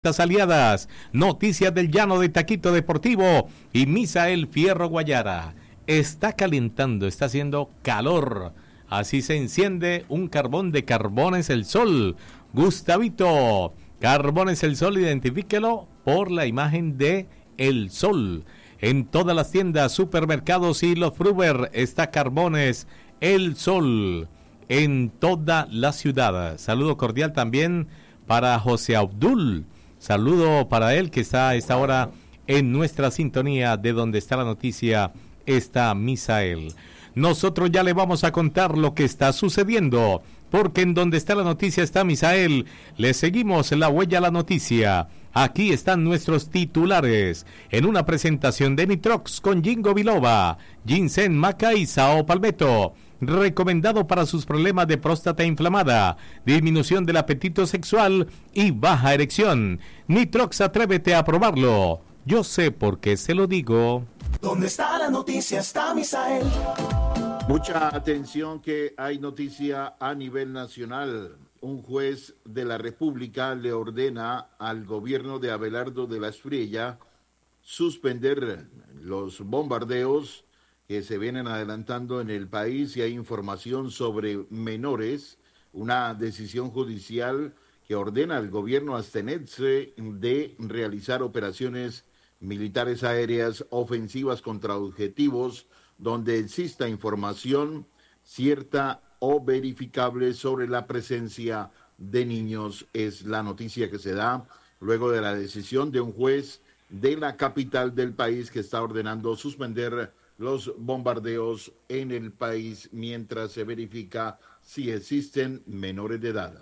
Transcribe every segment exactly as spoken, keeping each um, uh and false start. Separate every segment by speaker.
Speaker 1: Las aliadas, Noticias del Llano de Taquito Deportivo y Misael Fierro Guayara. Está calentando, está haciendo calor. Así se enciende un carbón de Carbones El Sol. Gustavito, Carbones El Sol, identifíquelo por la imagen de El Sol. En todas las tiendas, supermercados y los Fruber está Carbones El Sol. En toda la ciudad. Saludo cordial también para José Abdul. Saludo para él que está a esta hora en nuestra sintonía de donde está la noticia, está Misael. Nosotros ya le vamos a contar lo que está sucediendo, porque en donde está la noticia está Misael. Le seguimos la huella a la noticia. Aquí están nuestros titulares, en una presentación de Nitrox con Jingo Biloba, Ginseng, Maca y Sao Palmetto. Recomendado para sus problemas de próstata inflamada, disminución del apetito sexual y baja erección. Nitrox, atrévete a probarlo. Yo sé por qué se lo digo.
Speaker 2: ¿Dónde está la noticia? Está Misael.
Speaker 3: Mucha atención que hay noticia a nivel nacional. Un juez de la República le ordena al gobierno de Abelardo de la Espriella suspender los bombardeos que se vienen adelantando en el país y hay información sobre menores, una decisión judicial que ordena al gobierno abstenerse de realizar operaciones militares aéreas ofensivas contra objetivos donde exista información cierta o verificable sobre la presencia de niños. Es la noticia que se da luego de la decisión de un juez de la capital del país que está ordenando suspender los bombardeos en el país mientras se verifica si existen menores de edad.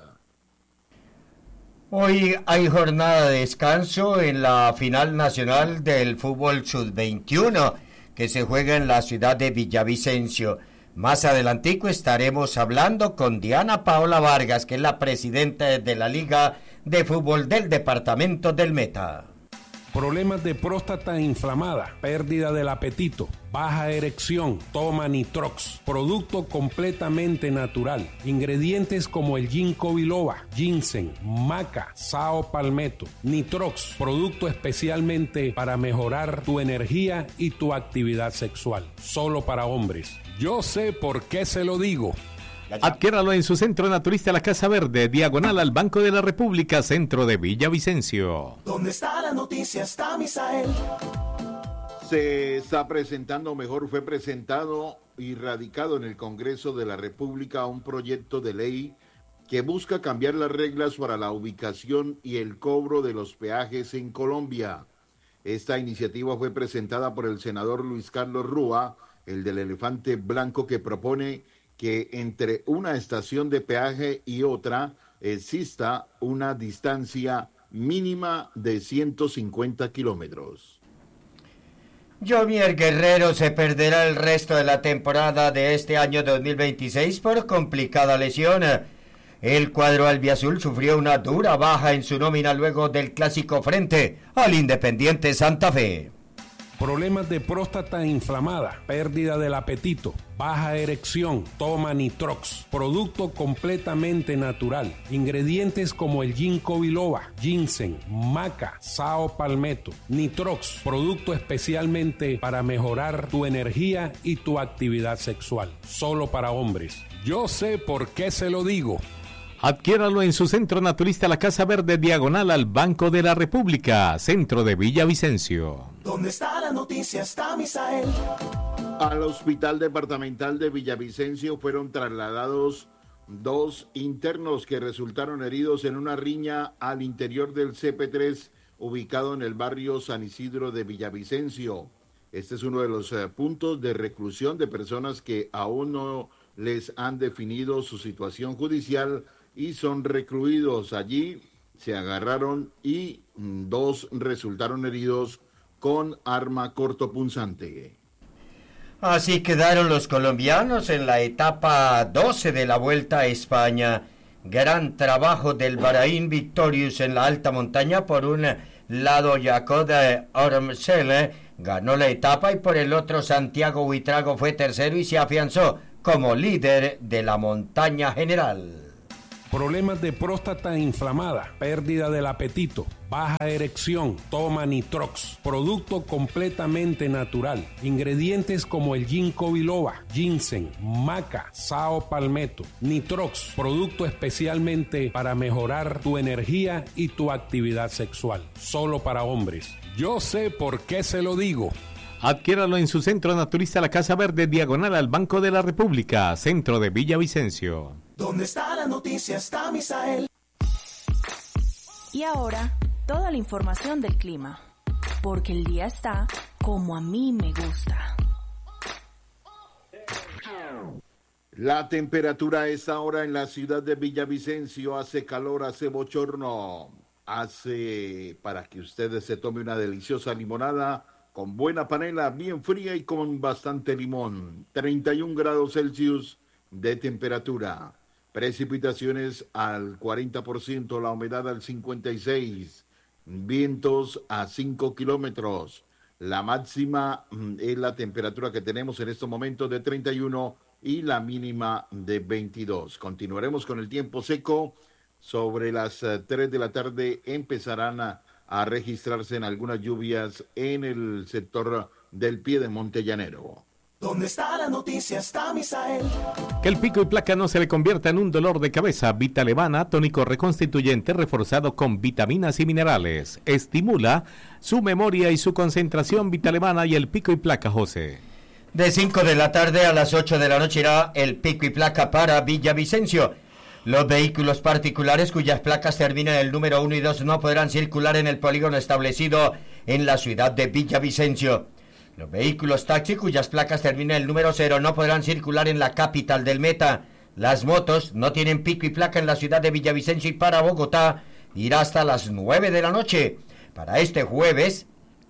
Speaker 4: Hoy hay jornada de descanso en la final nacional del fútbol sub veintiuno que se juega en la ciudad de Villavicencio. Más adelantico estaremos hablando con Diana Paola Vargas, que es la presidenta de la Liga de Fútbol del departamento del Meta.
Speaker 5: Problemas de próstata inflamada, pérdida del apetito, baja erección, toma Nitrox, producto completamente natural, ingredientes como el ginkgo biloba, ginseng, maca, sao palmetto, Nitrox, producto especialmente para mejorar tu energía y tu actividad sexual, solo para hombres. Yo sé por qué se lo digo.
Speaker 1: Adquiéralo en su centro naturista La Casa Verde, diagonal al Banco de la República, centro de Villavicencio.
Speaker 2: ¿Dónde está la noticia? Está Misael.
Speaker 3: Se está presentando, mejor fue presentado y radicado en el Congreso de la República un proyecto de ley que busca cambiar las reglas para la ubicación y el cobro de los peajes en Colombia. Esta iniciativa fue presentada por el senador Luis Carlos Rúa, el del elefante blanco, que propone que entre una estación de peaje y otra exista una distancia mínima de ciento cincuenta kilómetros.
Speaker 4: Jomier Guerrero se perderá el resto de la temporada de este año dos mil veintiséis por complicada lesión. El cuadro albiazul sufrió una dura baja en su nómina luego del clásico frente al Independiente Santa Fe.
Speaker 5: Problemas de próstata inflamada, pérdida del apetito, baja erección, toma Nitrox, producto completamente natural, ingredientes como el ginkgo biloba, ginseng, maca, sao palmetto, Nitrox, producto especialmente para mejorar tu energía y tu actividad sexual, solo para hombres. Yo sé por qué se lo digo.
Speaker 1: Adquiéralo en su centro naturista La Casa Verde, diagonal al Banco de la República, centro de Villavicencio.
Speaker 2: ¿Dónde está la noticia? Está Misael.
Speaker 3: Al Hospital Departamental de Villavicencio fueron trasladados dos internos que resultaron heridos en una riña al interior del C P tres ubicado en el barrio San Isidro de Villavicencio. Este es uno de los uh, puntos de reclusión de personas que aún no les han definido su situación judicial y son recluidos. Allí se agarraron y mm, dos resultaron heridos con arma cortopunzante.
Speaker 4: Así quedaron los colombianos en la etapa doce de la Vuelta a España. Gran trabajo del Bahrain Victorious en la alta montaña. Por un lado, Jacob Ormsel ganó la etapa y por el otro Santiago Buitrago fue tercero y se afianzó como líder de la montaña general.
Speaker 5: problemas de próstata inflamada, pérdida del apetito, baja erección, toma Nitrox, producto completamente natural, ingredientes como el ginkgo biloba, ginseng, maca, sao palmetto, Nitrox, producto especialmente para mejorar tu energía y tu actividad sexual, solo para hombres. Yo sé por qué se lo digo.
Speaker 1: Adquiéralo en su centro naturista La Casa Verde, diagonal al Banco de la República, centro de Villavicencio.
Speaker 2: Donde está la noticia está Misael.
Speaker 6: Y ahora, toda la información del clima, porque el día está como a mí me gusta.
Speaker 3: La temperatura es ahora en la ciudad de Villavicencio, hace calor, hace bochorno, hace para que ustedes se tome una deliciosa limonada con buena panela, bien fría y con bastante limón. treinta y un grados Celsius de temperatura. Precipitaciones al cuarenta por ciento, la humedad al cincuenta y seis por ciento, vientos a cinco kilómetros. La máxima es la temperatura que tenemos en estos momentos de treinta y uno y la mínima de veintidós. Continuaremos con el tiempo seco. Sobre las tres de la tarde empezarán a, a registrarse en algunas lluvias en el sector del Piedemonte Llanero.
Speaker 2: Donde está la noticia está Misael.
Speaker 1: Que el pico y placa no se le convierta en un dolor de cabeza. Vitalevana, tónico reconstituyente reforzado con vitaminas y minerales. Estimula su memoria y su concentración. Vitalevana y el pico y placa, José.
Speaker 4: De cinco de la tarde a las ocho de la noche irá el pico y placa para Villavicencio. Los vehículos particulares cuyas placas terminan en el número uno y dos no podrán circular en el polígono establecido en la ciudad de Villavicencio. Los vehículos taxi cuyas placas terminan en el número cero no podrán circular en la capital del Meta. Las motos no tienen pico y placa en la ciudad de Villavicencio y para Bogotá irá hasta las nueve de la noche. Para este jueves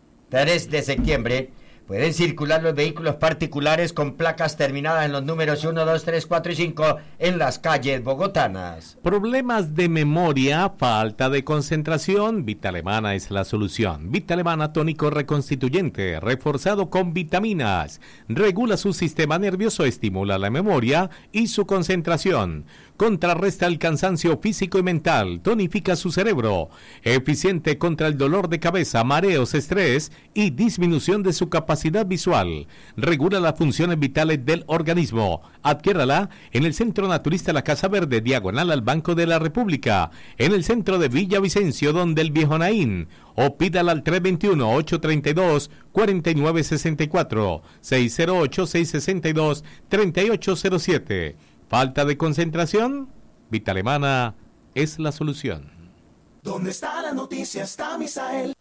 Speaker 4: tres de septiembre pueden circular los vehículos particulares con placas terminadas en los números uno, dos, tres, cuatro y cinco en las calles bogotanas.
Speaker 1: Problemas de memoria, falta de concentración, Vitalemana es la solución. Vitalemana tónico reconstituyente, reforzado con vitaminas. Regula su sistema nervioso, estimula la memoria y su concentración. Contrarresta el cansancio físico y mental, tonifica su cerebro. Eficiente contra el dolor de cabeza, mareos, estrés y disminución de su capacidad visual. Regula las funciones vitales del organismo. Adquiérala en el Centro Naturista La Casa Verde, diagonal al Banco de la República, en el centro de Villavicencio, donde el Viejo Naín. O pídala al tres dos uno, ocho tres dos, cuatro nueve seis cuatro, seis cero ocho, seis seis dos, tres ocho cero siete. ¿Falta de concentración? Vitalemana es la solución.
Speaker 2: Donde está la noticia está Misael.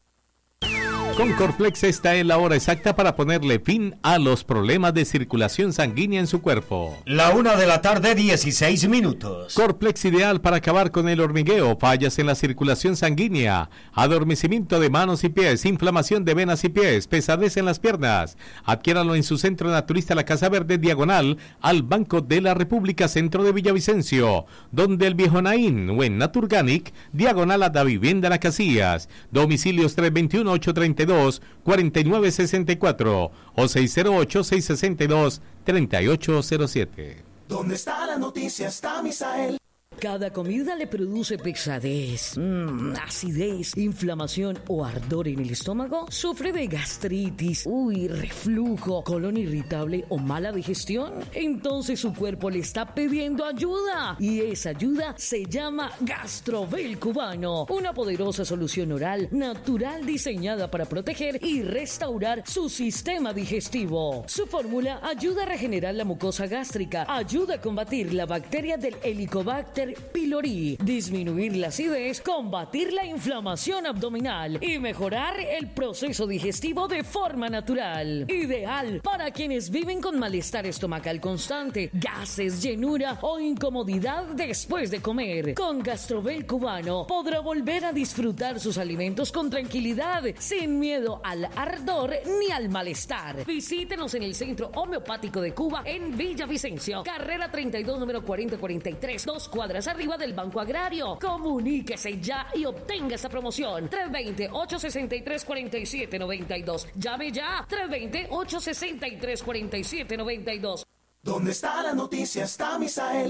Speaker 1: Con Corflex esta es la hora exacta para ponerle fin a los problemas de circulación sanguínea en su cuerpo.
Speaker 4: La una de la tarde, dieciséis minutos.
Speaker 1: Corflex ideal para acabar con el hormigueo, fallas en la circulación sanguínea, adormecimiento de manos y pies, inflamación de venas y pies, pesadez en las piernas. Adquiéralo en su centro naturista La Casa Verde, diagonal al Banco de la República, centro de Villavicencio, donde el Viejo Naín, o en Naturganic, diagonal a la vivienda Las Casillas. Domicilios tres dos uno, ocho tres dos, cuatro nueve seis cuatro o seis cero ocho, seis seis dos, tres ocho cero siete.
Speaker 2: Donde está la noticia está Misael.
Speaker 7: Cada comida le produce pesadez, mmm, acidez, inflamación o ardor en el estómago. ¿Sufre de gastritis, uy, reflujo, colon irritable o mala digestión? Entonces su cuerpo le está pidiendo ayuda. Y esa ayuda se llama Gastrovel Cubano. Una poderosa solución oral natural diseñada para proteger y restaurar su sistema digestivo. Su fórmula ayuda a regenerar la mucosa gástrica, ayuda a combatir la bacteria del Helicobacter pylori, disminuir la acidez, combatir la inflamación abdominal y mejorar el proceso digestivo de forma natural. Ideal para quienes viven con malestar estomacal constante, gases, llenura o incomodidad después de comer. Con Gastrovel Cubano podrá volver a disfrutar sus alimentos con tranquilidad, sin miedo al ardor ni al malestar. Visítenos en el Centro Homeopático de Cuba en Villavicencio, carrera treinta y dos, número cuarenta cuarenta y tres, dos cuadras arriba del Banco Agrario. Comuníquese ya y obtenga esa promoción. tres dos cero, ocho seis tres, cuatro siete nueve dos. Llame ya. tres dos cero, ocho seis tres, cuatro siete nueve dos.
Speaker 2: Donde está la noticia está Misael.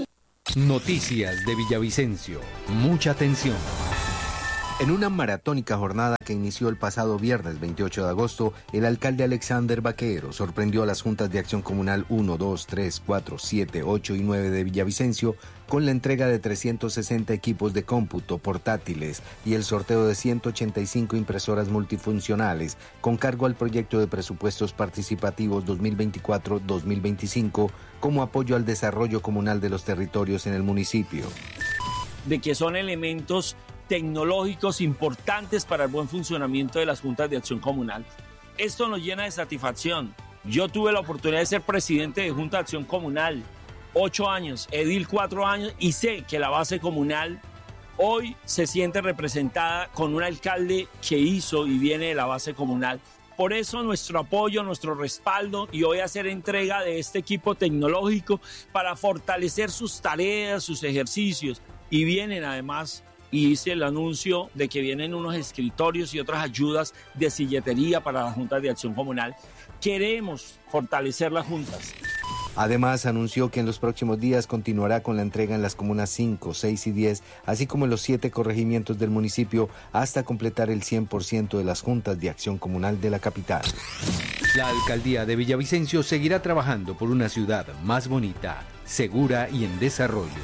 Speaker 8: Noticias de Villavicencio. Mucha atención.
Speaker 9: En una maratónica jornada que inició el pasado viernes veintiocho de agosto, el alcalde Alexander Vaquero sorprendió a las juntas de acción comunal uno, dos, tres, cuatro, siete, ocho y nueve de Villavicencio con la entrega de trescientos sesenta equipos de cómputo portátiles y el sorteo de ciento ochenta y cinco impresoras multifuncionales con cargo al proyecto de presupuestos participativos dos mil veinticuatro dos mil veinticinco como apoyo al desarrollo comunal de los territorios en el municipio.
Speaker 10: De que son elementos tecnológicos importantes para el buen funcionamiento de las juntas de acción comunal. Esto nos llena de satisfacción. Yo tuve la oportunidad de ser presidente de Junta de Acción Comunal, ocho años, edil cuatro años, y sé que la base comunal hoy se siente representada con un alcalde que hizo y viene de la base comunal. Por eso nuestro apoyo, nuestro respaldo, y hoy hacer entrega de este equipo tecnológico para fortalecer sus tareas, sus ejercicios, y vienen además, y hice el anuncio de que vienen unos escritorios y otras ayudas de silletería para las juntas de acción comunal. Queremos fortalecer las juntas.
Speaker 9: Además, anunció que en los próximos días continuará con la entrega en las comunas cinco, seis y diez, así como en los siete corregimientos del municipio, hasta completar el cien por ciento de las juntas de acción comunal de la capital.
Speaker 8: La alcaldía de Villavicencio seguirá trabajando por una ciudad más bonita, segura y en desarrollo.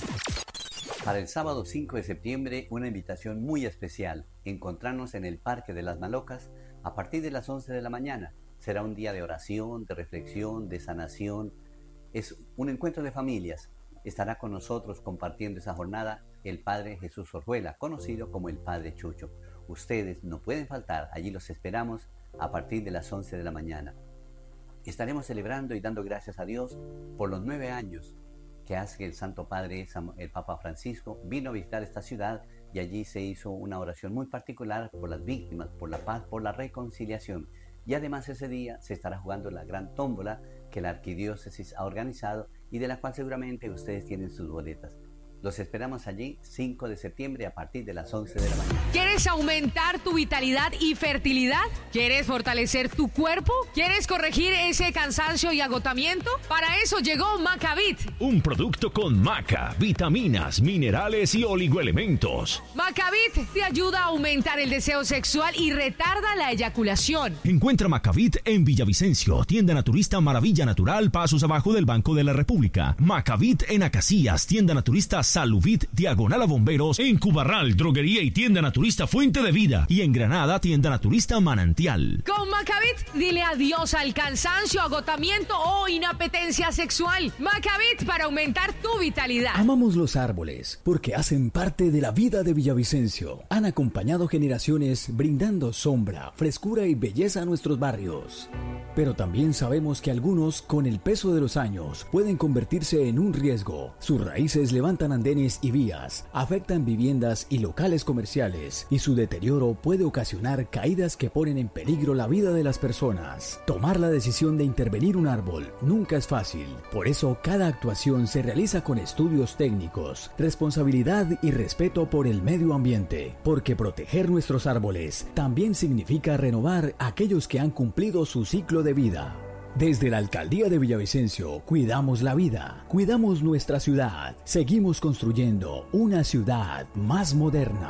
Speaker 11: Para el sábado cinco de septiembre, una invitación muy especial. Encontrarnos en el Parque de las Malocas a partir de las once de la mañana. Será un día de oración, de reflexión, de sanación. Es un encuentro de familias. Estará con nosotros compartiendo esa jornada el Padre Jesús Orjuela, conocido como el Padre Chucho. Ustedes no pueden faltar. Allí los esperamos a partir de las once de la mañana. Estaremos celebrando y dando gracias a Dios por los nueve años que hace que el Santo Padre, el Papa Francisco, vino a visitar esta ciudad y allí se hizo una oración muy particular por las víctimas, por la paz, por la reconciliación. Y además ese día se estará jugando la gran tómbola que la arquidiócesis ha organizado y de la cual seguramente ustedes tienen sus boletas. Los esperamos allí cinco de septiembre a partir de las once de la mañana.
Speaker 12: ¿Quieres aumentar tu vitalidad y fertilidad? ¿Quieres fortalecer tu cuerpo? ¿Quieres corregir ese cansancio y agotamiento? Para eso llegó Macavit.
Speaker 13: Un producto con maca, vitaminas, minerales y oligoelementos.
Speaker 12: Macavit te ayuda a aumentar el deseo sexual y retarda la eyaculación.
Speaker 13: Encuentra Macavit en Villavicencio, tienda naturista Maravilla Natural, pasos abajo del Banco de la República. Macavit en Acacias, tienda naturista Saluvit, diagonal a Bomberos, en Cubarral, droguería y tienda naturista Fuente de Vida, y en Granada, tienda naturista Manantial.
Speaker 12: Con Macavit, dile adiós al cansancio, agotamiento o inapetencia sexual. Macavit para aumentar tu vitalidad.
Speaker 14: Amamos los árboles porque hacen parte de la vida de Villavicencio. Han acompañado generaciones brindando sombra, frescura y belleza a nuestros barrios. Pero también sabemos que algunos, con el peso de los años, pueden convertirse en un riesgo. Sus raíces levantan andenes y vías, afectan viviendas y locales comerciales, y su deterioro puede ocasionar caídas que ponen en peligro la vida de las personas. Tomar la decisión de intervenir un árbol nunca es fácil. Por eso, cada actuación se realiza con estudios técnicos, responsabilidad y respeto por el medio ambiente, porque proteger nuestros árboles también significa renovar aquellos que han cumplido su ciclo de vida. Desde la Alcaldía de Villavicencio, cuidamos la vida, cuidamos nuestra ciudad, seguimos construyendo una ciudad más moderna.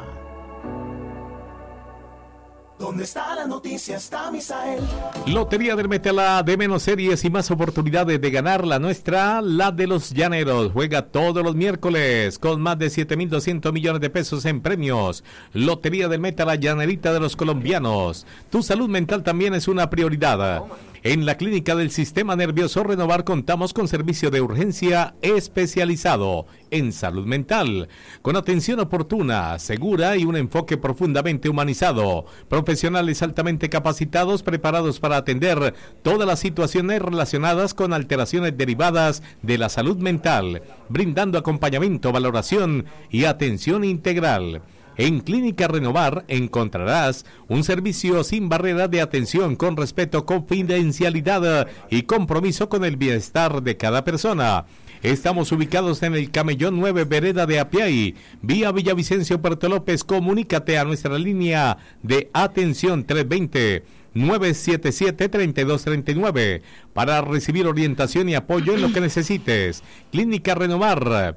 Speaker 2: ¿Dónde está la noticia? Está Misael.
Speaker 1: Lotería del Metela, de menos series y más oportunidades de ganar la nuestra, la de los Llaneros. Juega todos los miércoles con más de siete mil doscientos millones de pesos en premios. Lotería del Metela, llanerita de los colombianos. Tu salud mental también es una prioridad. En la Clínica del Sistema Nervioso Renovar contamos con servicio de urgencia especializado en salud mental, con atención oportuna, segura y un enfoque profundamente humanizado. Profesionales altamente capacitados, preparados para atender todas las situaciones relacionadas con alteraciones derivadas de la salud mental, brindando acompañamiento, valoración y atención integral. En Clínica Renovar encontrarás un servicio sin barrera de atención con respeto, confidencialidad y compromiso con el bienestar de cada persona. Estamos ubicados en el Camellón nueve, Vereda de Apiay, vía Villavicencio, Puerto López. Comunícate a nuestra línea de atención tres dos cero, nueve siete siete, tres dos tres nueve para recibir orientación y apoyo en lo que necesites. Clínica Renovar.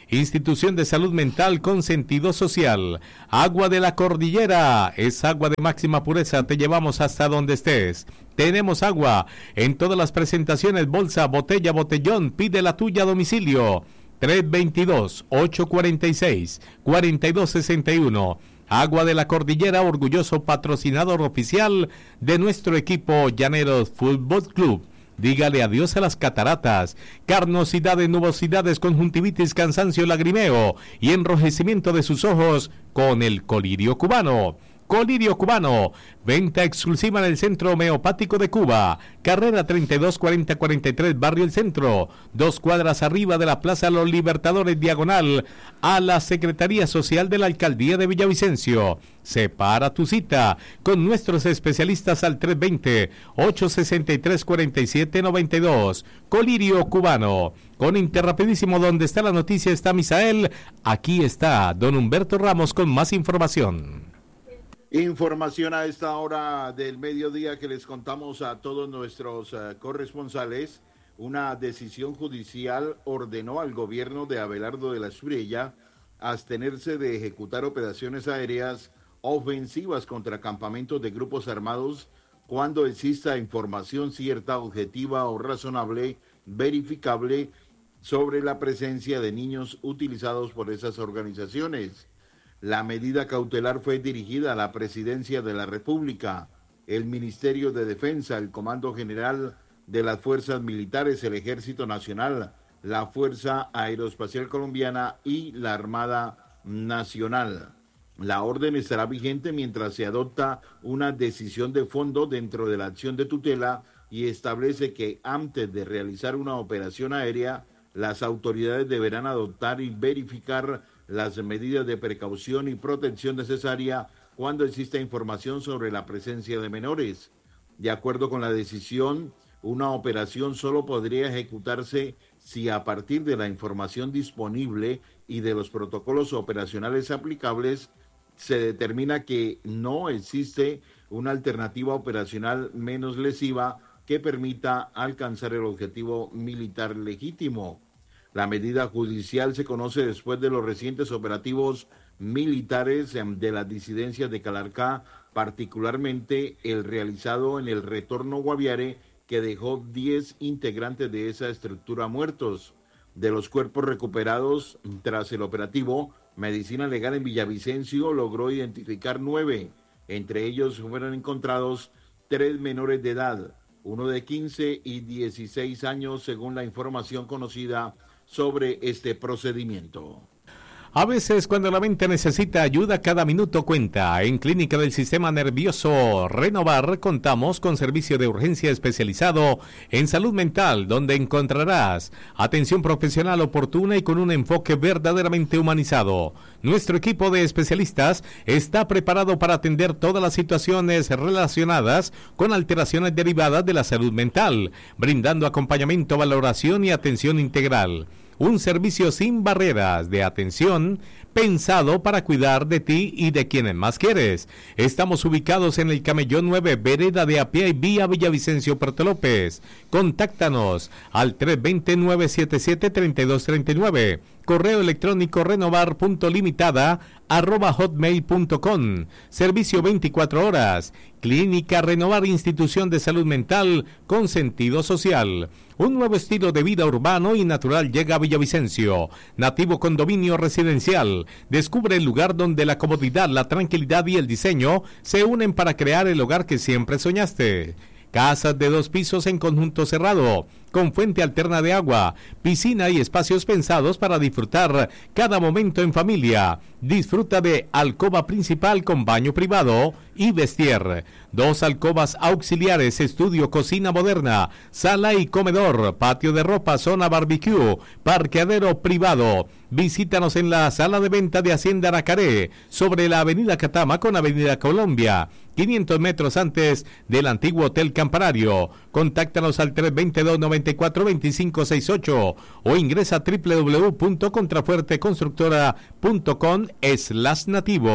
Speaker 1: institución de salud mental con sentido social. Agua de la Cordillera, es agua de máxima pureza, te llevamos hasta donde estés. Tenemos agua en todas las presentaciones, bolsa, botella, botellón, pide la tuya a domicilio. tres dos dos, ocho cuatro seis, cuatro dos seis uno. Agua de la Cordillera, orgulloso patrocinador oficial de nuestro equipo Llaneros Fútbol Club. Dígale adiós a las cataratas, carnosidades, nubosidades, conjuntivitis, cansancio, lagrimeo y enrojecimiento de sus ojos con el colirio cubano. Colirio Cubano, venta exclusiva en el Centro Homeopático de Cuba, carrera treinta y dos cuarenta cuarenta y tres, Barrio El Centro, dos cuadras arriba de la Plaza Los Libertadores, diagonal a la Secretaría Social de la Alcaldía de Villavicencio. Separa tu cita con nuestros especialistas al tres dos cero, ocho seis tres, cuatro siete nueve dos. Colirio Cubano. Con Interrapidísimo, donde está la noticia está Misael, aquí está don Humberto Ramos con más información.
Speaker 3: Información a esta hora del mediodía que les contamos a todos nuestros uh, corresponsales. Una decisión judicial ordenó al gobierno de Abelardo de la Espriella abstenerse de ejecutar operaciones aéreas ofensivas contra campamentos de grupos armados cuando exista información cierta, objetiva o razonable, verificable sobre la presencia de niños utilizados por esas organizaciones. La medida cautelar fue dirigida a la Presidencia de la República, el Ministerio de Defensa, el Comando General de las Fuerzas Militares, el Ejército Nacional, la Fuerza Aeroespacial Colombiana y la Armada Nacional. La orden estará vigente mientras se adopta una decisión de fondo dentro de la acción de tutela y establece que antes de realizar una operación aérea, las autoridades deberán adoptar y verificar las medidas de precaución y protección necesaria cuando exista información sobre la presencia de menores. De acuerdo con la decisión, una operación solo podría ejecutarse si a partir de la información disponible y de los protocolos operacionales aplicables se determina que no existe una alternativa operacional menos lesiva que permita alcanzar el objetivo militar legítimo. La medida judicial se conoce después de los recientes operativos militares de las disidencias de Calarcá, particularmente el realizado en el Retorno Guaviare, que dejó diez integrantes de esa estructura muertos. De los cuerpos recuperados tras el operativo, Medicina Legal en Villavicencio logró identificar nueve. Entre ellos fueron encontrados tres menores de edad, uno de quince y dieciséis años, según la información conocida sobre este procedimiento.
Speaker 1: A veces cuando la mente necesita ayuda, cada minuto cuenta. En Clínica del Sistema Nervioso Renovar contamos con servicio de urgencia especializado en salud mental, donde encontrarás atención profesional oportuna y con un enfoque verdaderamente humanizado. Nuestro equipo de especialistas está preparado para atender todas las situaciones relacionadas con alteraciones derivadas de la salud mental, brindando acompañamiento, valoración y atención integral. Un servicio sin barreras de atención pensado para cuidar de ti y de quienes más quieres. Estamos ubicados en el Camellón nueve, vereda de Apia y vía Villavicencio Puerto López. Contáctanos al tres dos cero, nueve siete siete, tres dos tres nueve. Correo electrónico renovar punto limitada arroba hotmail punto com. Servicio veinticuatro horas. Clínica Renovar, institución de salud mental con sentido social. Un nuevo estilo de vida urbano y natural llega a Villavicencio. Nativo Condominio Residencial. Descubre el lugar donde la comodidad, la tranquilidad y el diseño se unen para crear el hogar que siempre soñaste. Casas de dos pisos en conjunto cerrado, con fuente alterna de agua, piscina y espacios pensados para disfrutar cada momento en familia. Disfruta de alcoba principal con baño privado y vestier. Dos alcobas auxiliares, estudio, cocina moderna, sala y comedor, patio de ropa, zona barbecue, parqueadero privado. Visítanos en la sala de venta de Hacienda Nacaré, sobre la avenida Catama con avenida Colombia, quinientos metros antes del antiguo Hotel Campanario. Contáctanos al tres dos dos, nueve cuatro dos cinco seis ocho o ingresa a doble u doble u doble u punto contrafuerteconstructora punto com slash nativo.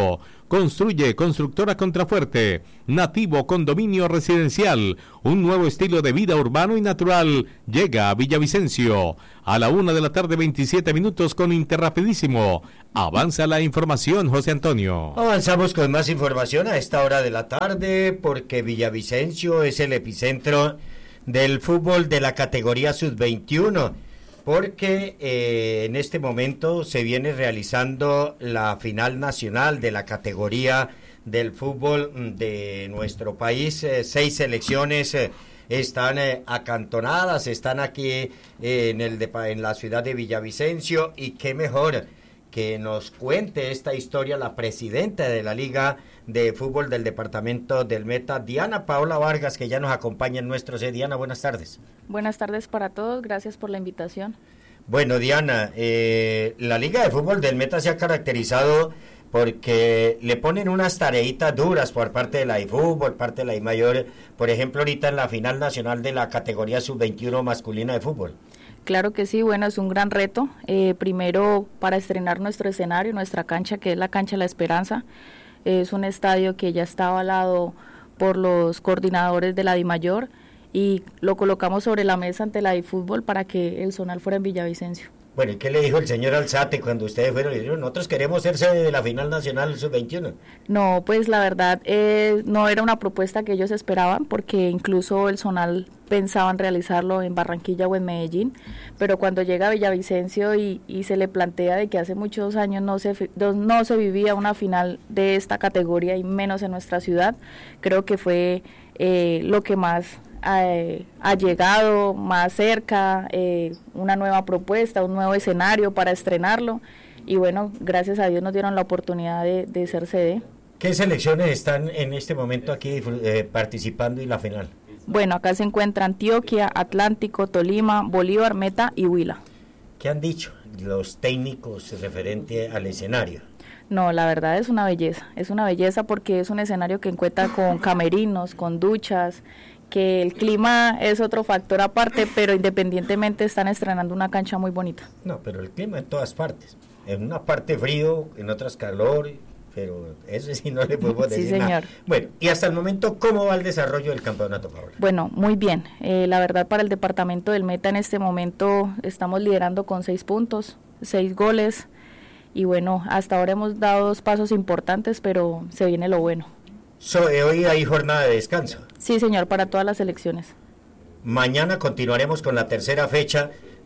Speaker 1: Construye Constructora Contrafuerte. Nativo Condominio Residencial. Un nuevo estilo de vida urbano y natural llega a Villavicencio. A la una de la tarde, veintisiete minutos con Interrapidísimo. Avanza la información, José Antonio.
Speaker 4: Avanzamos con más información a esta hora de la tarde porque Villavicencio es el epicentro del fútbol de la categoría sub veintiuno. Porque eh, en este momento se viene realizando la final nacional de la categoría del fútbol de nuestro país. Eh, seis selecciones eh, están eh, acantonadas, están aquí eh, en, el de, en la ciudad de Villavicencio, y qué mejor que nos cuente esta historia la presidenta de la Liga de Fútbol del Departamento del Meta, Diana Paola Vargas, que ya nos acompaña en nuestro C. Diana, buenas tardes.
Speaker 15: Buenas tardes para todos, gracias por la invitación.
Speaker 4: Bueno, Diana, eh, la Liga de Fútbol del Meta se ha caracterizado porque le ponen unas tareitas duras por parte de la iFútbol, parte de la iMayor, por ejemplo, ahorita en la final nacional de la categoría sub veintiuno masculina de fútbol.
Speaker 15: Claro que sí, bueno, es un gran reto, eh, primero para estrenar nuestro escenario, nuestra cancha, que es la cancha La Esperanza. Es un estadio que ya está avalado por los coordinadores de la DIMAYOR y lo colocamos sobre la mesa ante la iFútbol para que el zonal fuera en Villavicencio.
Speaker 4: Bueno, ¿y qué le dijo el señor Alzate cuando ustedes fueron? Le dijeron, nosotros queremos ser sede de la final nacional sub veintiuno.
Speaker 15: No, pues la verdad eh, no era una propuesta que ellos esperaban, porque incluso el zonal pensaban realizarlo en Barranquilla o en Medellín, pero cuando llega a Villavicencio y, y se le plantea de que hace muchos años no se, no se vivía una final de esta categoría y menos en nuestra ciudad, creo que fue eh, lo que más Eh, ha llegado más cerca, eh, una nueva propuesta, un nuevo escenario para estrenarlo, y bueno, gracias a Dios nos dieron la oportunidad de, de ser sede.
Speaker 4: ¿Qué selecciones están en este momento aquí eh, participando en la final?
Speaker 15: Bueno, acá se encuentra Antioquia, Atlántico, Tolima, Bolívar, Meta y Huila.
Speaker 4: ¿Qué han dicho los técnicos referente al escenario?
Speaker 15: No, la verdad es una belleza, es una belleza porque es un escenario que cuenta con camerinos, con duchas, que el clima es otro factor aparte, pero independientemente están estrenando una cancha muy bonita.
Speaker 4: No, pero el clima en todas partes, en una parte frío, en otras calor, pero eso sí no le podemos decir
Speaker 15: sí, señor.
Speaker 4: Nada. Bueno, y hasta el momento, ¿cómo va el desarrollo del campeonato, Paola?
Speaker 15: Bueno, muy bien, eh, la verdad para el departamento del Meta en este momento estamos liderando con seis puntos, seis goles, y bueno, hasta ahora hemos dado dos pasos importantes, pero se viene lo bueno.
Speaker 4: So, eh, hoy hay jornada de descanso.
Speaker 15: Sí, señor, para todas las elecciones.
Speaker 4: Mañana continuaremos con la tercera fecha,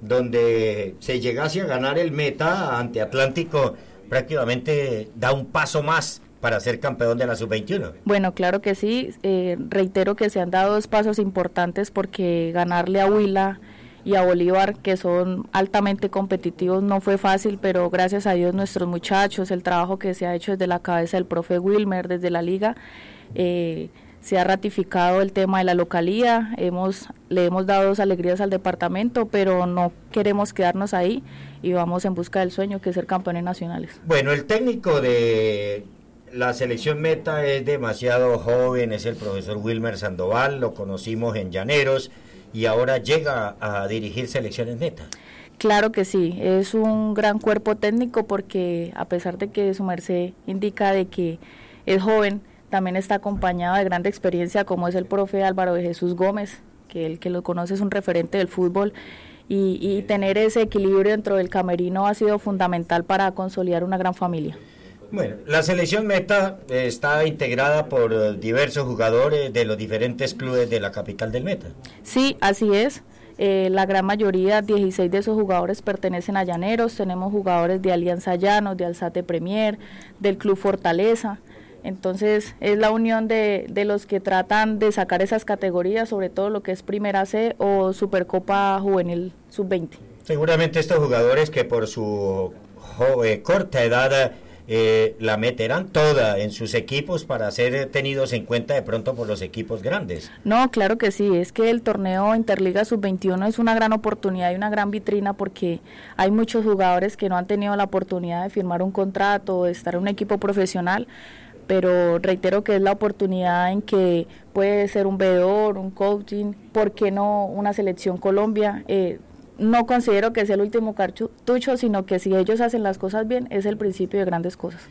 Speaker 4: donde se llegase a ganar el Meta ante Atlántico, prácticamente da un paso más para ser campeón de la sub veintiuno.
Speaker 15: Bueno, claro que sí, eh, reitero que se han dado dos pasos importantes porque ganarle a Huila y a Bolívar, que son altamente competitivos, no fue fácil, pero gracias a Dios nuestros muchachos, el trabajo que se ha hecho desde la cabeza del profe Wilmer, desde la liga, eh, se ha ratificado el tema de la localía, hemos, le hemos dado dos alegrías al departamento, pero no queremos quedarnos ahí y vamos en busca del sueño, que es ser campeones nacionales.
Speaker 4: Bueno, el técnico de la selección Meta es demasiado joven, es el profesor Wilmer Sandoval, lo conocimos en Llaneros, y ahora llega a dirigir selecciones Meta.
Speaker 15: Claro que sí, es un gran cuerpo técnico porque a pesar de que su merced indica de que es joven, también está acompañado de grande experiencia como es el profe Álvaro de Jesús Gómez, que el que lo conoce es un referente del fútbol, y, y tener ese equilibrio dentro del camerino ha sido fundamental para consolidar una gran familia.
Speaker 4: Bueno, la selección Meta eh, está integrada por eh, diversos jugadores de los diferentes clubes de la capital del Meta.
Speaker 15: Sí, así es. Eh, la gran mayoría, dieciséis de esos jugadores pertenecen a Llaneros. Tenemos jugadores de Alianza Llanos, de Alzate Premier, del Club Fortaleza. Entonces, es la unión de, de los que tratan de sacar esas categorías, sobre todo lo que es Primera C o Supercopa Juvenil sub veinte.
Speaker 4: Seguramente estos jugadores que por su joven, corta edad Eh, la meterán toda en sus equipos para ser tenidos en cuenta de pronto por los equipos grandes.
Speaker 15: No, claro que sí, es que el torneo Interliga sub veintiuno es una gran oportunidad y una gran vitrina porque hay muchos jugadores que no han tenido la oportunidad de firmar un contrato o de estar en un equipo profesional, pero reitero que es la oportunidad en que puede ser un veedor, un coaching, ¿por qué no una selección Colombia? Eh, No considero que sea el último cartucho, sino que si ellos hacen las cosas bien, es el principio de grandes cosas.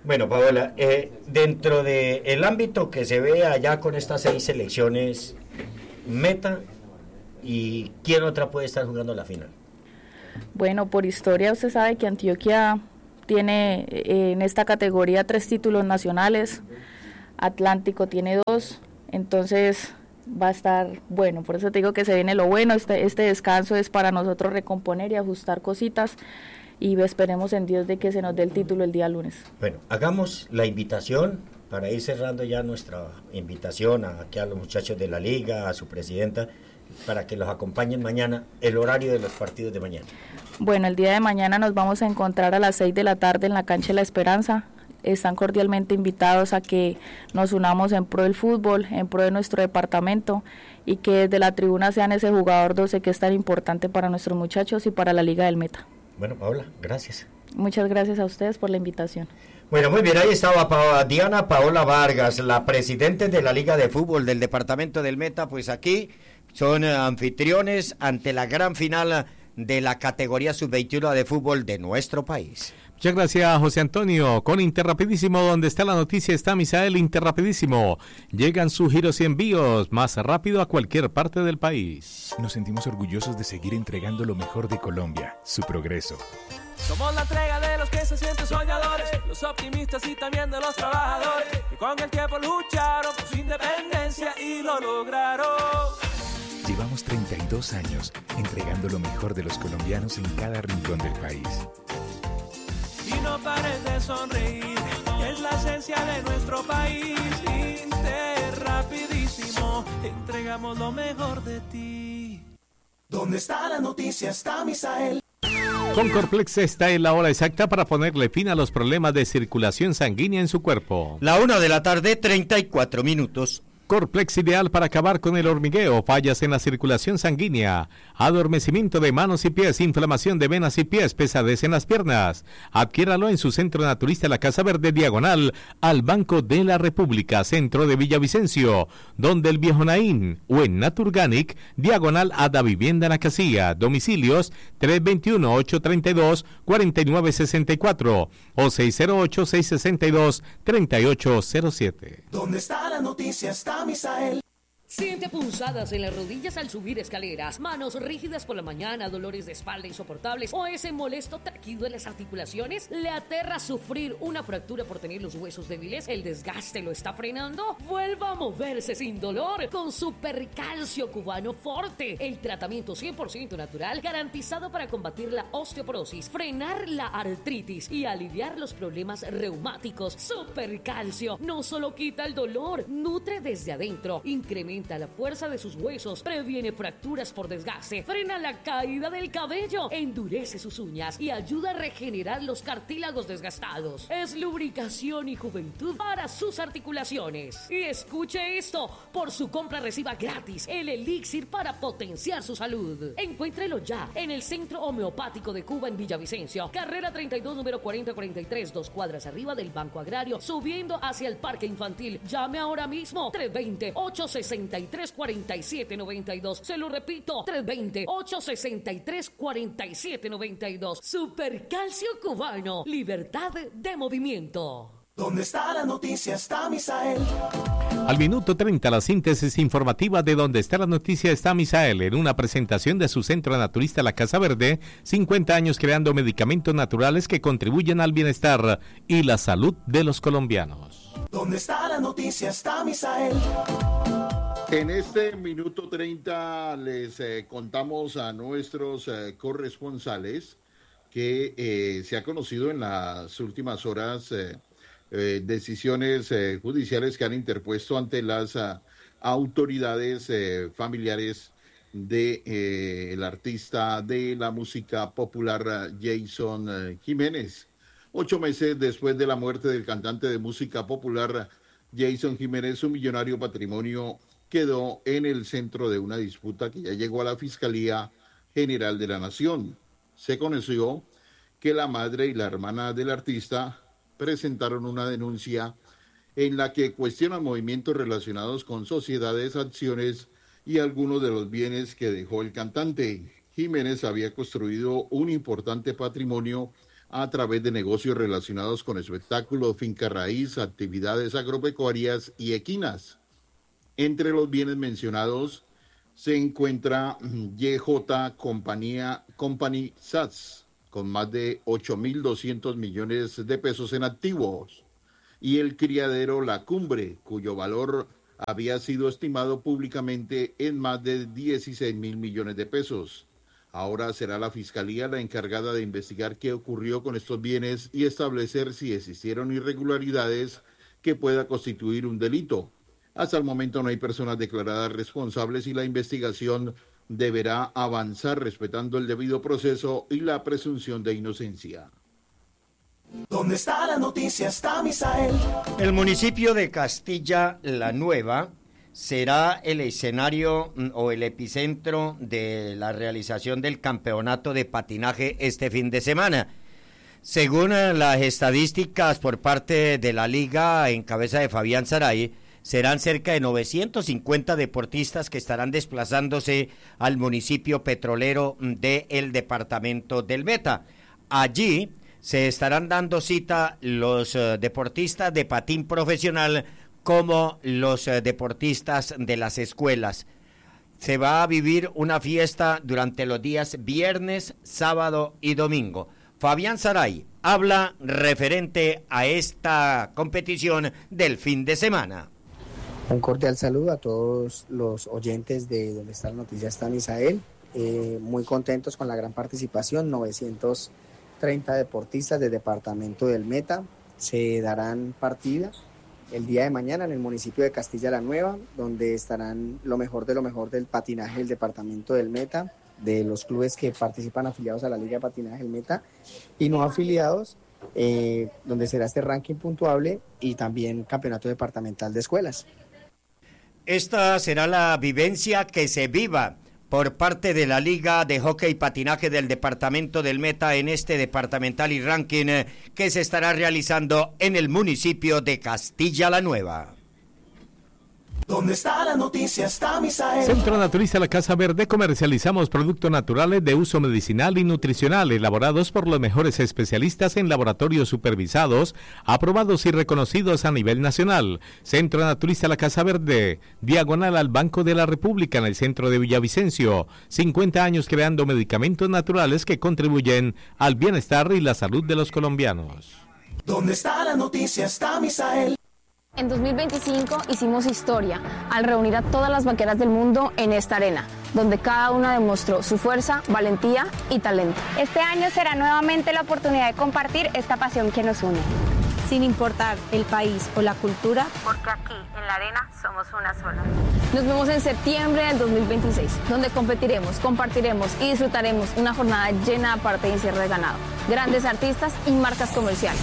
Speaker 4: Bueno, Paola, eh, dentro del el ámbito que se ve allá con estas seis selecciones, Meta, ¿y quién otra puede estar jugando la final?
Speaker 15: Bueno, por historia usted sabe que Antioquia tiene eh, en esta categoría tres títulos nacionales, Atlántico tiene dos, entonces va a estar bueno, por eso te digo que se viene lo bueno, este, este descanso es para nosotros recomponer y ajustar cositas y esperemos en Dios de que se nos dé el título el día lunes.
Speaker 4: Bueno, hagamos la invitación para ir cerrando ya nuestra invitación a, aquí a los muchachos de la liga, a su presidenta, para que los acompañen mañana, el horario de los partidos de mañana.
Speaker 15: Bueno, el día de mañana nos vamos a encontrar a las seis de la tarde en la cancha de La Esperanza. Están cordialmente invitados a que nos unamos en pro del fútbol, en pro de nuestro departamento y que desde la tribuna sean ese jugador doce que es tan importante para nuestros muchachos y para la Liga del Meta.
Speaker 4: Bueno, Paola, gracias.
Speaker 15: Muchas gracias a ustedes por la invitación.
Speaker 4: Bueno, muy bien, ahí estaba pa- Diana Paola Vargas, la presidenta de la Liga de Fútbol del departamento del Meta, pues aquí son eh, anfitriones ante la gran final de la categoría sub veintiuno de fútbol de nuestro país.
Speaker 1: Muchas gracias, José Antonio. Con Interrapidísimo, donde está la noticia, está Misael Interrapidísimo. Llegan sus giros y envíos más rápido a cualquier parte del país.
Speaker 16: Nos sentimos orgullosos de seguir entregando lo mejor de Colombia, su progreso.
Speaker 17: Somos la entrega de los que se sienten soñadores, los optimistas y también de los trabajadores, que con el tiempo lucharon por su independencia y lo lograron.
Speaker 16: Llevamos treinta y dos años entregando lo mejor de los colombianos en cada rincón del país.
Speaker 17: Y no pares de sonreír, es la esencia de nuestro país. Interrapidísimo, entregamos lo mejor de ti.
Speaker 2: ¿Dónde está la noticia? Está Misael.
Speaker 1: Con Corplex está en la hora exacta para ponerle fin a los problemas de circulación sanguínea en su cuerpo.
Speaker 4: La una de la tarde, treinta y cuatro minutos.
Speaker 1: Corplex ideal para acabar con el hormigueo, fallas en la circulación sanguínea, adormecimiento de manos y pies, inflamación de venas y pies, pesadez en las piernas. Adquiéralo en su centro naturista La Casa Verde, diagonal al Banco de la República, centro de Villavicencio, donde el Viejo Naín, o en Naturganic, diagonal a Da Vivienda La Casilla. Domicilios tres dos uno, ocho tres dos, cuatro nueve seis cuatro o seis cero ocho, seis seis dos, tres ocho cero siete.
Speaker 2: ¿Dónde está la noticia? Está Misael.
Speaker 7: Siente punzadas en las rodillas al subir escaleras, manos rígidas por la mañana, dolores de espalda insoportables o ese molesto taquido en las articulaciones. ¿Le aterra sufrir una fractura por tener los huesos débiles? ¿El desgaste lo está frenando? Vuelva a moverse sin dolor con Supercalcio Cubano Forte, el tratamiento cien por ciento natural garantizado para combatir la osteoporosis, frenar la artritis y aliviar los problemas reumáticos. Supercalcio no solo quita el dolor, nutre desde adentro, incrementa la fuerza de sus huesos, previene fracturas por desgaste, frena la caída del cabello, endurece sus uñas y ayuda a regenerar los cartílagos desgastados. Es lubricación y juventud para sus articulaciones. Y escuche esto, por su compra reciba gratis el elixir para potenciar su salud. Encuéntrelo ya en el Centro Homeopático de Cuba en Villavicencio, carrera treinta y dos, número cuarenta cuarenta y tres, dos cuadras arriba del Banco Agrario, subiendo hacia el Parque Infantil. Llame ahora mismo, tres dos cero, ocho seis tres, cuatro siete nueve dos. Se lo repito, tres dos cero, ocho seis tres, cuatro siete nueve dos. Supercalcio Cubano, libertad de movimiento.
Speaker 2: ¿Dónde está la noticia? Está Misael.
Speaker 1: Al minuto treinta, la síntesis informativa de Donde está la noticia está Misael, en una presentación de su centro naturista La Casa Verde, cincuenta años creando medicamentos naturales que contribuyen al bienestar y la salud de los colombianos.
Speaker 2: ¿Dónde está la noticia? Está Misael.
Speaker 3: En este minuto treinta les eh, contamos a nuestros eh, corresponsales que eh, se ha conocido en las últimas horas eh, eh, decisiones eh, judiciales que han interpuesto ante las uh, autoridades eh, familiares de eh, el artista de la música popular uh, Jason uh, Jiménez. Ocho meses después de la muerte del cantante de música popular Jason Jiménez, su millonario patrimonio quedó en el centro de una disputa que ya llegó a la Fiscalía General de la Nación. Se conoció que la madre y la hermana del artista presentaron una denuncia en la que cuestionan movimientos relacionados con sociedades, acciones y algunos de los bienes que dejó el cantante. Jiménez había construido un importante patrimonio a través de negocios relacionados con espectáculos, finca raíz, actividades agropecuarias y equinas. Entre los bienes mencionados se encuentra Y J Compañía Company S A S, con más de ocho mil doscientos millones de pesos en activos, y el criadero La Cumbre, cuyo valor había sido estimado públicamente en más de dieciséis mil millones de pesos. Ahora será la Fiscalía la encargada de investigar qué ocurrió con estos bienes y establecer si existieron irregularidades que pueda constituir un delito. Hasta el momento no hay personas declaradas responsables y la investigación deberá avanzar respetando el debido proceso y la presunción de inocencia.
Speaker 2: ¿Dónde está la noticia? Está Misael.
Speaker 4: El municipio de Castilla la Nueva será el escenario o el epicentro de la realización del campeonato de patinaje este fin de semana. Según las estadísticas por parte de la liga en cabeza de Fabián Saray, serán cerca de novecientos cincuenta deportistas que estarán desplazándose al municipio petrolero del departamento del Meta. Allí se estarán dando cita los uh, deportistas de patín profesional como los uh, deportistas de las escuelas. Se va a vivir una fiesta durante los días viernes, sábado y domingo. Fabián Saray habla referente a esta competición del fin de semana.
Speaker 18: Un cordial saludo a todos los oyentes de Donde está la noticia está Misael. Eh, muy contentos con la gran participación, novecientos treinta deportistas del departamento del Meta. Se darán partida el día de mañana en el municipio de Castilla la Nueva, donde estarán lo mejor de lo mejor del patinaje del departamento del Meta, de los clubes que participan afiliados a la Liga de Patinaje del Meta y no afiliados, eh, donde será este ranking puntuable y también campeonato departamental de escuelas.
Speaker 4: Esta será la vivencia que se viva por parte de la Liga de Hockey y Patinaje del Departamento del Meta en este departamental y ranking que se estará realizando en el municipio de Castilla la Nueva.
Speaker 2: ¿Dónde está la noticia? Está Misael.
Speaker 1: Centro Naturista La Casa Verde. Comercializamos productos naturales de uso medicinal y nutricional elaborados por los mejores especialistas en laboratorios supervisados, aprobados y reconocidos a nivel nacional. Centro Naturista La Casa Verde, diagonal al Banco de la República en el centro de Villavicencio. cincuenta años creando medicamentos naturales que contribuyen al bienestar y la salud de los colombianos.
Speaker 2: ¿Dónde está la noticia? Está Misael.
Speaker 19: En dos mil veinticinco hicimos historia al reunir a todas las vaqueras del mundo en esta arena, donde cada una demostró su fuerza, valentía y talento.
Speaker 20: Este año será nuevamente la oportunidad de compartir esta pasión que nos une.
Speaker 21: Sin importar el país o la cultura,
Speaker 22: porque aquí en la arena somos una sola.
Speaker 19: Nos vemos en septiembre del dos mil veintiséis, donde competiremos, compartiremos y disfrutaremos una jornada llena de aparte y encierro de ganado, grandes artistas y marcas comerciales.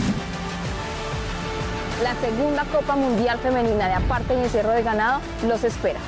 Speaker 19: La segunda Copa Mundial Femenina de Aparte y Encierro de Ganado los espera.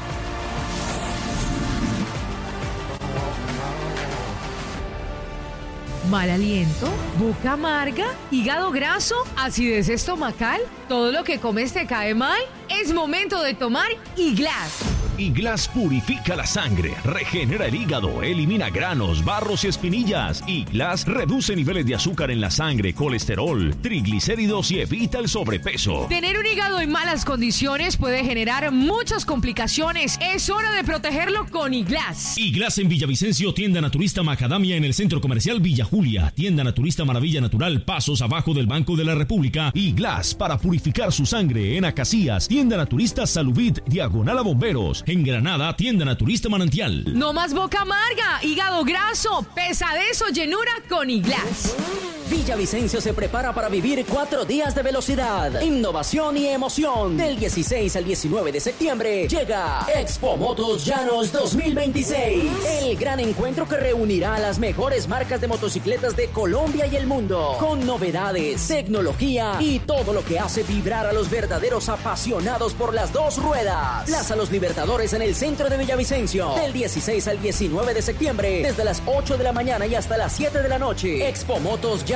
Speaker 12: Mal aliento, boca amarga, hígado graso, acidez estomacal, todo lo que comes te cae mal. Es momento de tomar Iglas.
Speaker 13: Iglas purifica la sangre, regenera el hígado, elimina granos, barros y espinillas. Iglas reduce niveles de azúcar en la sangre, colesterol, triglicéridos y evita el sobrepeso.
Speaker 12: Tener un hígado en malas condiciones puede generar muchas complicaciones. Es hora de protegerlo con Iglas.
Speaker 13: Iglas en Villavicencio, tienda naturista Macadamia en el centro comercial Villa Julia, tienda naturista Maravilla Natural, pasos abajo del Banco de la República. Iglas para purificar su sangre en Acacías, tienda naturista Saluvit, diagonal a Bomberos. En Granada, tienda naturista Manantial.
Speaker 12: No más boca amarga, hígado graso, pesadez o llenura con Iglas.
Speaker 23: Villavicencio se prepara para vivir cuatro días de velocidad, innovación y emoción. Del dieciséis al diecinueve de septiembre llega Expo Motos Llanos dos mil veintiséis. El gran encuentro que reunirá a las mejores marcas de motocicletas de Colombia y el mundo. Con novedades, tecnología y todo lo que hace vibrar a los verdaderos apasionados por las dos ruedas. Plaza Los Libertadores en el centro de Villavicencio. Del dieciséis al diecinueve de septiembre, desde las ocho de la mañana y hasta las siete de la noche. Expo Motos Llanos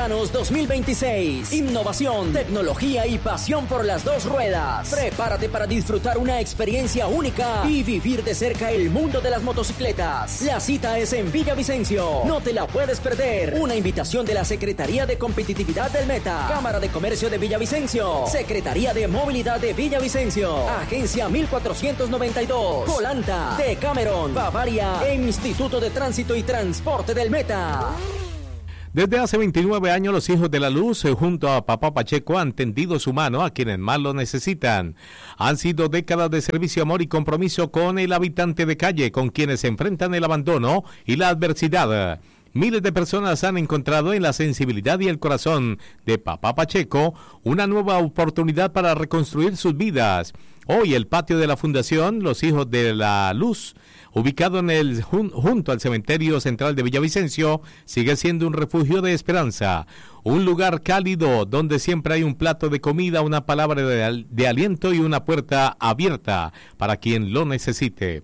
Speaker 23: Llanos dos mil veintiséis. Innovación, tecnología y pasión por las dos ruedas. Prepárate para disfrutar una experiencia única y vivir de cerca el mundo de las motocicletas. La cita es en Villavicencio. No te la puedes perder. Una invitación de la Secretaría de Competitividad del Meta, Cámara de Comercio de Villavicencio, Secretaría de Movilidad de Villavicencio, Agencia mil cuatrocientos noventa y dos, Colanta, Decameron, Bavaria e Instituto de Tránsito y Transporte del Meta.
Speaker 1: Desde hace veintinueve años los hijos de la luz junto a Papá Pacheco han tendido su mano a quienes más lo necesitan. Han sido décadas de servicio, amor y compromiso con el habitante de calle, con quienes se enfrentan el abandono y la adversidad. Miles de personas han encontrado en la sensibilidad y el corazón de Papá Pacheco una nueva oportunidad para reconstruir sus vidas. Hoy el patio de la Fundación Los Hijos de la Luz, ubicado en el jun, junto al cementerio central de Villavicencio, sigue siendo un refugio de esperanza, un lugar cálido donde siempre hay un plato de comida, una palabra de, de aliento y una puerta abierta para quien lo necesite.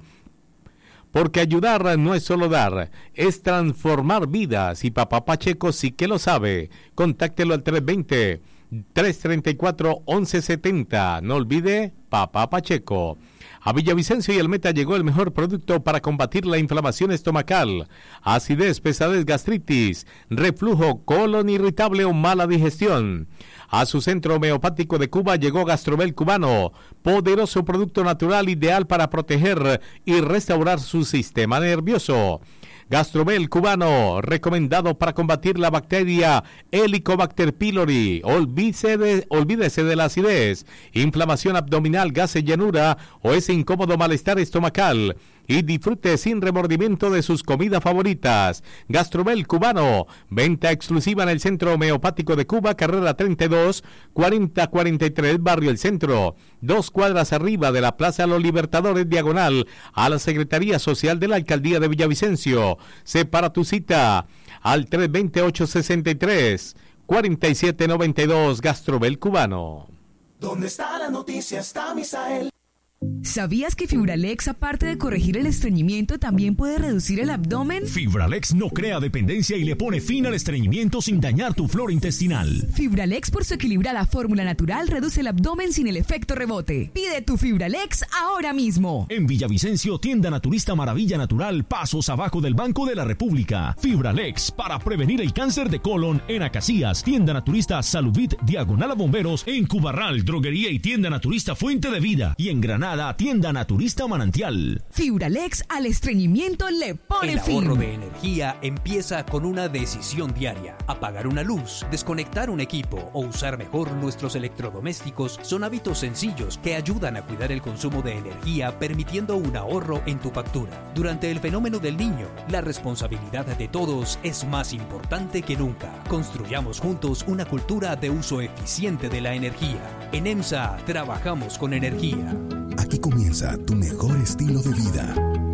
Speaker 1: Porque ayudar no es solo dar, es transformar vidas, y Papá Pacheco sí que lo sabe. Contáctelo al tres dos cero, tres tres cuatro, once setenta. No olvide, Papá Pacheco. A Villavicencio y el Meta llegó el mejor producto para combatir la inflamación estomacal, acidez, pesadez, gastritis, reflujo, colon irritable o mala digestión. A su centro homeopático de Cuba llegó Gastrobel Cubano, poderoso producto natural ideal para proteger y restaurar su sistema nervioso. Gastrobel Cubano, recomendado para combatir la bacteria Helicobacter pylori. Olvídese de, olvídese de la acidez, inflamación abdominal, gases, llanura o ese incómodo malestar estomacal. Y disfrute sin remordimiento de sus comidas favoritas. Gastrobel Cubano, venta exclusiva en el Centro Homeopático de Cuba, carrera treinta y dos, cuarenta cuarenta y tres, Barrio El Centro. Dos cuadras arriba de la Plaza Los Libertadores, diagonal a la Secretaría Social de la Alcaldía de Villavicencio. Separa tu cita al tres dos cero, ocho seis tres, cuatro siete nueve dos. Gastrobel Cubano.
Speaker 2: ¿Dónde está la noticia? Está Misael.
Speaker 12: ¿Sabías que Fibralex, aparte de corregir el estreñimiento, también puede reducir el abdomen?
Speaker 13: Fibralex no crea dependencia y le pone fin al estreñimiento sin dañar tu flora intestinal.
Speaker 12: Fibralex, por su equilibrada fórmula natural, reduce el abdomen sin el efecto rebote. Pide tu Fibralex ahora mismo.
Speaker 13: En Villavicencio, tienda naturista Maravilla Natural, pasos abajo del Banco de la República. Fibralex, para prevenir el cáncer de colon. En Acacias, tienda naturista Saluvit, diagonal a Bomberos. En Cubarral, droguería y tienda naturista Fuente de Vida. Y en Granada, tienda naturista Manantial.
Speaker 12: Fibralex al estreñimiento le pone
Speaker 5: fin. El ahorro
Speaker 12: fin.
Speaker 5: de energía empieza con una decisión diaria. Apagar una luz, desconectar un equipo o usar mejor nuestros electrodomésticos son hábitos sencillos que ayudan a cuidar el consumo de energía, permitiendo un ahorro en tu factura. Durante el fenómeno del Niño, la responsabilidad de todos es más importante que nunca. Construyamos juntos una cultura de uso eficiente de la energía. En EMSA trabajamos con energía.
Speaker 6: Aquí comienza tu mejor estilo de vida.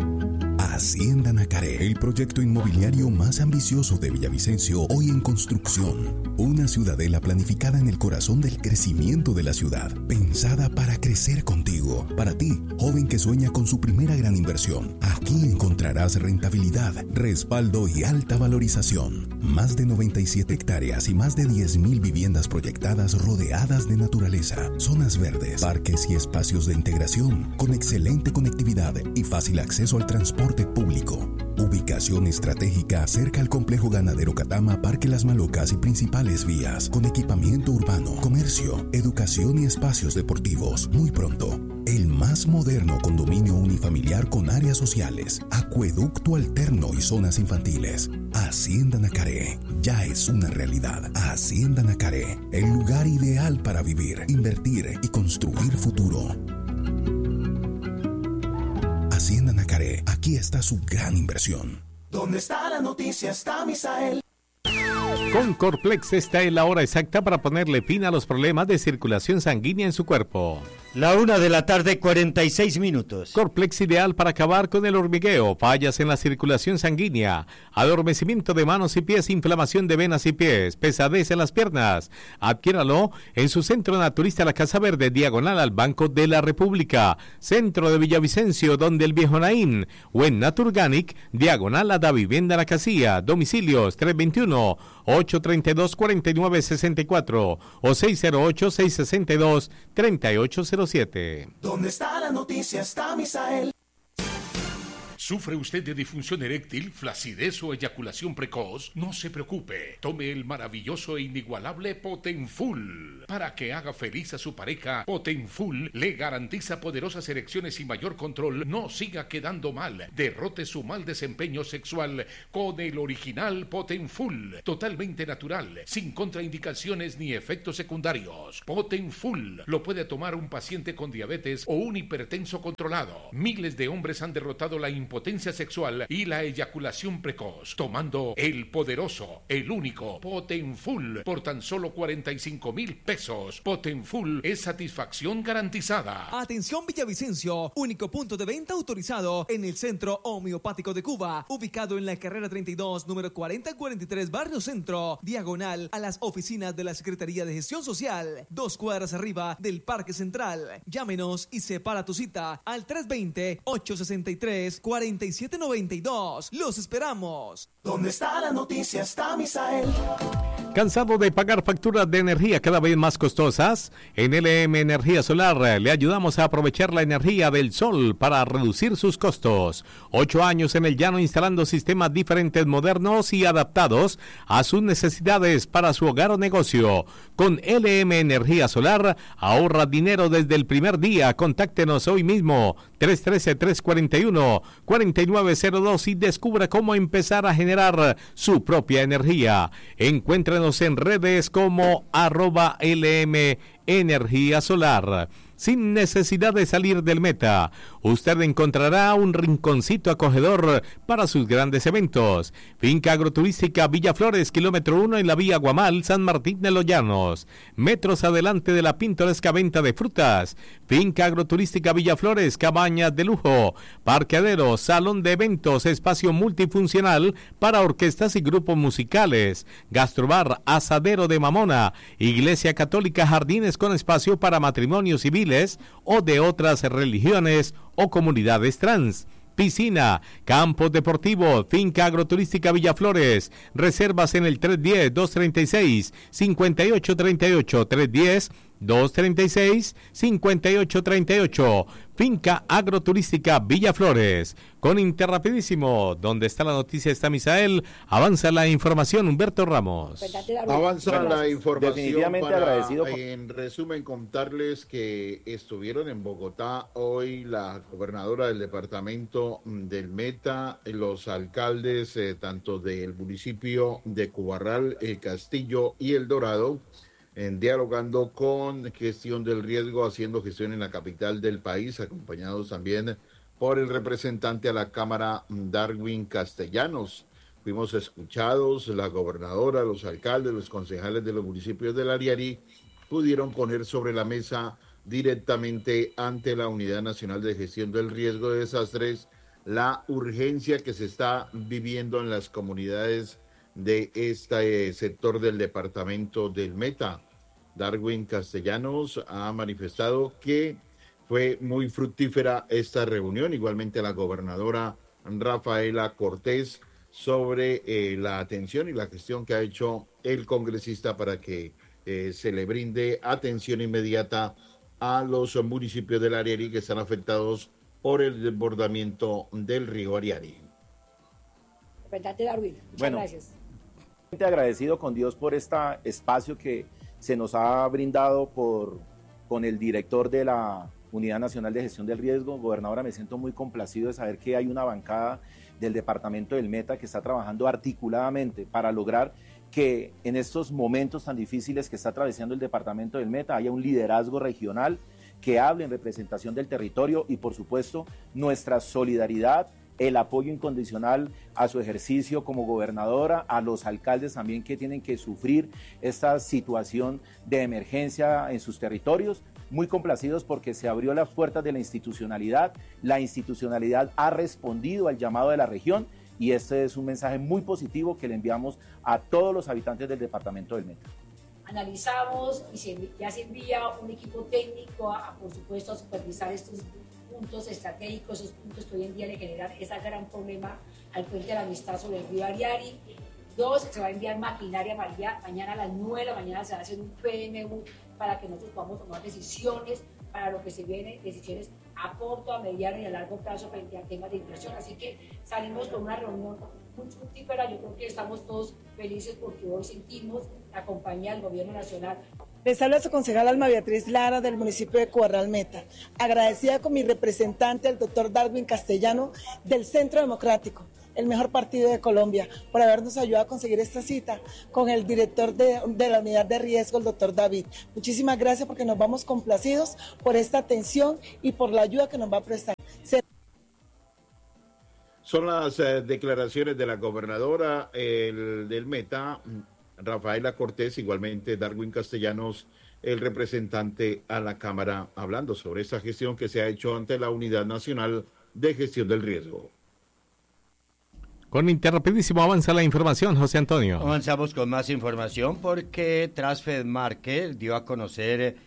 Speaker 6: Hacienda Nacaré, el proyecto inmobiliario más ambicioso de Villavicencio, hoy en construcción. Una ciudadela planificada en el corazón del crecimiento de la ciudad, pensada para crecer contigo. Para ti, joven que sueña con su primera gran inversión, aquí encontrarás rentabilidad, respaldo y alta valorización. Más de noventa y siete hectáreas y más de diez mil viviendas proyectadas rodeadas de naturaleza, zonas verdes, parques y espacios de integración, con excelente conectividad y fácil acceso al transporte público. Ubicación estratégica cerca al complejo ganadero Catama, Parque Las Malocas y principales vías, con equipamiento urbano, comercio, educación y espacios deportivos. Muy pronto, el más moderno condominio unifamiliar con áreas sociales, acueducto alterno y zonas infantiles. Hacienda Nacaré ya es una realidad. Hacienda Nacaré, el lugar ideal para vivir, invertir y construir futuro. Hacienda Nacaré, aquí está su gran inversión.
Speaker 2: ¿Dónde está la noticia? Está Misael.
Speaker 1: Con Corplex esta es la hora exacta para ponerle fin a los problemas de circulación sanguínea en su cuerpo.
Speaker 4: La una de la tarde, cuarenta y seis minutos.
Speaker 1: Corplex ideal para acabar con el hormigueo, fallas en la circulación sanguínea, adormecimiento de manos y pies, inflamación de venas y pies, pesadez en las piernas. Adquiéralo en su centro naturista La Casa Verde, diagonal al Banco de la República, centro de Villavicencio, donde el Viejo Naín, o en Naturganic, diagonal a Da Vivienda La Casilla, domicilios tres dos uno, ocho tres dos, cuatro nueve seis cuatro o seis cero ocho, seis seis dos, tres ocho cero siete.
Speaker 2: ¿Dónde está la noticia? Está Misael.
Speaker 8: ¿Sufre usted de disfunción eréctil, flacidez o eyaculación precoz? No se preocupe. Tome el maravilloso e inigualable Potenfull. Para que haga feliz a su pareja, Potenfull le garantiza poderosas erecciones y mayor control. No siga quedando mal. Derrote su mal desempeño sexual con el original Potenfull. Totalmente natural, sin contraindicaciones ni efectos secundarios. Potenfull lo puede tomar un paciente con diabetes o un hipertenso controlado. Miles de hombres han derrotado la impotencia potencia sexual y la eyaculación precoz, tomando el poderoso, el único Potenfull por tan solo cuarenta y cinco mil pesos. Potenfull es satisfacción garantizada.
Speaker 9: Atención Villavicencio, único punto de venta autorizado en el Centro Homeopático de Cuba, ubicado en la carrera treinta y dos, número cuarenta cuarenta y tres, Barrio Centro, diagonal a las oficinas de la Secretaría de Gestión Social, dos cuadras arriba del Parque Central. Llámenos y separa tu cita al tres dos cero, ocho seis tres, cuatro siete nueve dos. Los esperamos.
Speaker 2: ¿Dónde está la noticia? Está Misael.
Speaker 1: ¿Cansado de pagar facturas de energía cada vez más costosas? En L M Energía Solar le ayudamos a aprovechar la energía del sol para reducir sus costos. Ocho años en el llano instalando sistemas diferentes, modernos y adaptados a sus necesidades para su hogar o negocio. Con L M Energía Solar ahorra dinero desde el primer día. Contáctenos hoy mismo tres uno tres, tres cuatro uno, cuatro nueve cero dos y descubra cómo empezar a generar su propia energía. Encuéntrenos en redes como arroba L M Energía Solar. Sin necesidad de salir del Meta, usted encontrará un rinconcito acogedor para sus grandes eventos. Finca agroturística Villa Flores, kilómetro uno en la vía Guamal, San Martín de los Llanos. Metros adelante de la pintoresca venta de frutas. Finca agroturística Villa Flores, cabañas de lujo, parqueadero, salón de eventos, espacio multifuncional para orquestas y grupos musicales, gastrobar, asadero de Mamona, iglesia católica, jardines con espacio para matrimonios civiles o de otras religiones o comunidades trans. Piscina, campos deportivos, finca agroturística Villaflores. Reservas en el tres uno cero, dos tres seis, cinco ocho tres ocho, tres uno cero, dos tres seis, cinco ocho tres ocho. Finca agroturística Villaflores. Con Interrapidísimo, donde está la noticia está Misael. Avanza la información, Humberto Ramos.
Speaker 3: Avanza la información.
Speaker 10: Definitivamente
Speaker 3: para,
Speaker 10: agradecido.
Speaker 3: En resumen, contarles que estuvieron en Bogotá hoy la gobernadora del departamento del Meta, los alcaldes eh, tanto del municipio de Cubarral, El Castillo y El Dorado, en dialogando con gestión del riesgo, haciendo gestión en la capital del país, acompañados también por el representante a la Cámara, Darwin Castellanos. Fuimos escuchados, la gobernadora, los alcaldes, los concejales de los municipios del Ariari pudieron poner sobre la mesa directamente ante la Unidad Nacional de Gestión del Riesgo de Desastres la urgencia que se está viviendo en las comunidades de este sector del departamento del Meta. Darwin Castellanos ha manifestado que fue muy fructífera esta reunión, igualmente la gobernadora Rafaela Cortés, sobre eh, la atención y la gestión que ha hecho el congresista para que eh, se le brinde atención inmediata a los municipios del Ariari que están afectados por el desbordamiento del río Ariari.
Speaker 10: Representante Darwin, muchas
Speaker 24: bueno,
Speaker 10: gracias.
Speaker 24: Agradecido con Dios por este espacio que se nos ha brindado por, con el director de la Unidad Nacional de Gestión del Riesgo. Gobernadora, me siento muy complacido de saber que hay una bancada del departamento del Meta que está trabajando articuladamente para lograr que en estos momentos tan difíciles que está atravesando el departamento del Meta haya un liderazgo regional que hable en representación del territorio y, por supuesto, nuestra solidaridad, el apoyo incondicional a su ejercicio como gobernadora, a los alcaldes también que tienen que sufrir esta situación de emergencia en sus territorios, muy complacidos porque se abrió las puertas de la institucionalidad, la institucionalidad ha respondido al llamado de la región y este es un mensaje muy positivo que le enviamos a todos los habitantes del departamento del Meta.
Speaker 10: Analizamos y se, ya se envía un equipo técnico a, a, por supuesto, a supervisar estos puntos estratégicos, esos puntos que hoy en día le generan ese gran problema al puente de la Amistad sobre el río Ariari. Dos, se va a enviar maquinaria mañana, mañana a las nueve de la mañana se va a hacer un P M U para que nosotros podamos tomar decisiones para lo que se viene, decisiones a corto, a mediano y a largo plazo frente a temas de inversión. Así que salimos con una reunión muy fructífera. Yo creo que estamos todos felices porque hoy sentimos la compañía del Gobierno Nacional.
Speaker 11: Les habla su concejal Alma Beatriz Lara del municipio de Cubarral Meta, agradecida con mi representante, el doctor Darwin Castellano del Centro Democrático, el mejor partido de Colombia, por habernos ayudado a conseguir esta cita con el director de, de la unidad de riesgo, el doctor David. Muchísimas gracias porque nos vamos complacidos por esta atención y por la ayuda que nos va a prestar. Se...
Speaker 3: Son las eh, declaraciones de la gobernadora el, del Meta, Rafaela Cortés, igualmente Darwin Castellanos, el representante a la Cámara, hablando sobre esa gestión que se ha hecho ante la Unidad Nacional de Gestión del Riesgo.
Speaker 1: Con Interrapidísimo avanza la información, José Antonio.
Speaker 4: Avanzamos con más información porque Transfedmarket dio a conocer